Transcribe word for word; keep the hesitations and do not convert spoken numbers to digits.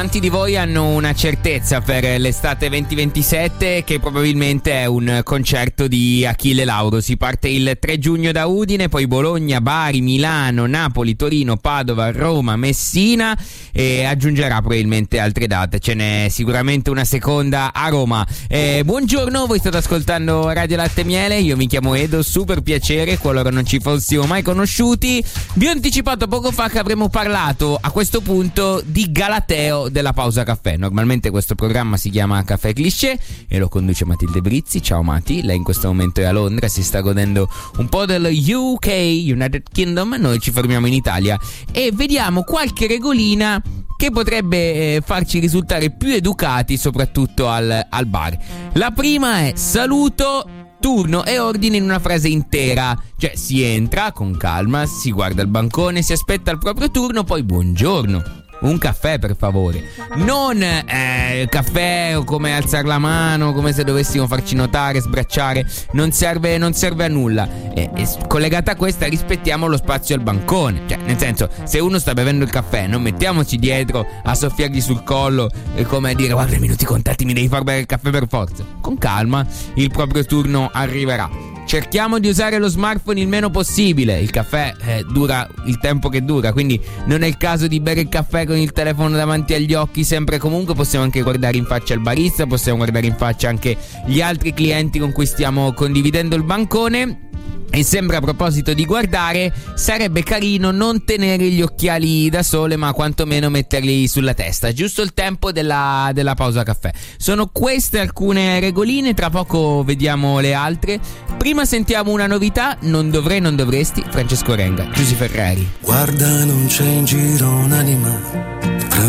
tanti di voi hanno una certezza per l'estate venti ventisette, che probabilmente è un concerto di Achille Lauro. Si parte il tre giugno da Udine, poi Bologna, Bari, Milano, Napoli, Torino, Padova, Roma, Messina, e aggiungerà probabilmente altre date. Ce n'è sicuramente una seconda a Roma. Eh, buongiorno, voi state ascoltando Radio Latte e Miele, io mi chiamo Edo, super piacere qualora non ci fossimo mai conosciuti. Vi ho anticipato poco fa che avremmo parlato a questo punto di Galateo della pausa caffè. Normalmente questo programma si chiama Caffè Cliché e lo conduce Matilde Brizzi. Ciao Mati, lei in questo momento è a Londra, si sta godendo un po' del U K, United Kingdom. Noi ci fermiamo in Italia e vediamo qualche regolina che potrebbe eh, farci risultare più educati, soprattutto al, al bar. La prima è saluto, turno e ordine in una frase intera. Cioè si entra con calma, si guarda il bancone, si aspetta il proprio turno, poi buongiorno. Un caffè per favore. Non eh, caffè o come alzare la mano, come se dovessimo farci notare, sbracciare. Non serve, non serve a nulla. E, e collegata a questa, rispettiamo lo spazio al bancone. Cioè, nel senso, se uno sta bevendo il caffè, non mettiamoci dietro a soffiargli sul collo e come a dire: guarda, minuti contati, mi devi far bere il caffè per forza. Con calma, il proprio turno arriverà. Cerchiamo di usare lo smartphone il meno possibile. Il caffè eh, dura il tempo che dura, quindi non è il caso di bere il caffè con il telefono davanti agli occhi sempre e comunque. Possiamo anche guardare in faccia il barista, possiamo guardare in faccia anche gli altri clienti con cui stiamo condividendo il bancone. E sempre a proposito di guardare, sarebbe carino non tenere gli occhiali da sole, ma quantomeno metterli sulla testa, giusto il tempo della, della pausa caffè. Sono queste alcune regoline, tra poco vediamo le altre. Prima sentiamo una novità, Non dovrei, non dovresti, Francesco Renga, Giusy Ferreri. Guarda, non c'è in giro un'anima